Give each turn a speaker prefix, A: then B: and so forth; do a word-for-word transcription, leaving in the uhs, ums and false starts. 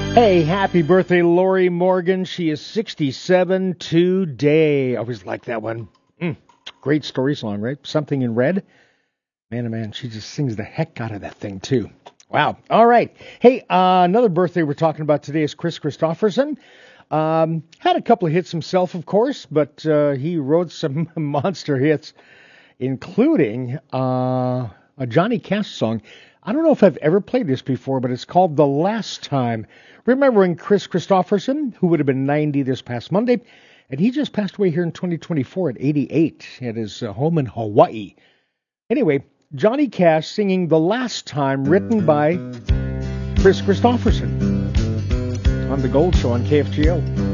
A: Hey, happy birthday, Lori Morgan. She is sixty-seven today. I always like that one. Mm, great story song, right? Something in Red. Man, oh man, she just sings the heck out of that thing, too. Wow. All right. Hey, uh, another birthday we're talking about today is Chris Christopherson. Um, had a couple of hits himself, of course, but uh, he wrote some monster hits, including uh, a Johnny Cash song. I don't know if I've ever played this before, but it's called The Last Time. Remembering Chris Christopherson, who would have been ninety this past Monday, and he just passed away here in twenty twenty-four at eighty-eight at his uh, home in Hawaii. Anyway, Johnny Cash singing The Last Time, written by Chris Christopherson on The Gold Show on K F G O.